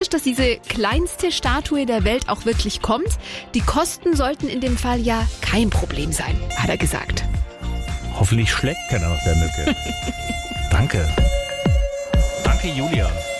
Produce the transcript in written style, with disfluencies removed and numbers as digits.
optimistisch, dass diese kleinste Statue der Welt auch wirklich kommt. Die Kosten sollten in dem Fall ja kein Problem sein, hat er gesagt. Hoffentlich schlägt keiner nach der Mücke. Danke. Danke, Julia.